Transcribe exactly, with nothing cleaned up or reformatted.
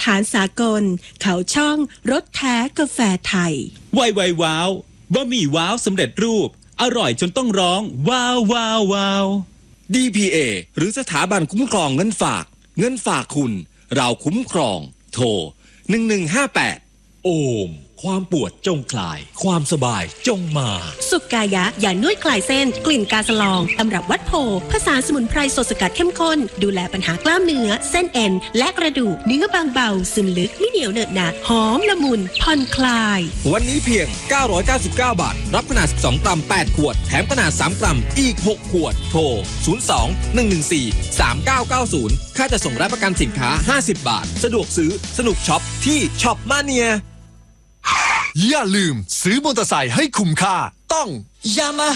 ฐานสากลเขาช่องรสแท้กาแฟไทยไวไวว้าวบะหมี่ว้าวสำเร็จรูปอร่อยจนต้องร้องว้าวว้าวว้าวดี พี เอ หรือสถาบันคุ้มครองเงินฝากเงินฝากคุณเราคุ้มครองโทรหนึ่งหนึ่งห้าแปดโอมความปวดจงคลายความสบายจงมาสุกายะยานวดคลายเส้นกลิ่นกาสลองตำรับวัดโพผสานสมุนไพรสดสกัดเข้มข้นดูแลปัญหากล้ามเนื้อเส้นเอ็นและกระดูกเนื้อบางเบาซึมลึกไม่เหนียวเหนอะหนะหอมละมุนผ่อนคลายวันนี้เพียงเก้าร้อยเก้าสิบเก้าบาทรับขนาดสิบสองกรัมแปดขวดแถมขนาดสามกรัมอีกหกขวดโทรศูนย์ สอง หนึ่ง หนึ่ง สี่ สาม เก้า เก้า ศูนย์ค่าจะส่งและประกันสินค้าห้าสิบบาทสะดวกซื้อสนุกช็อปที่ช็อปมาเนียอย่าลืมซื้อมอเตอร์ไซค์ให้คุ้มค่าต้อง Yamaha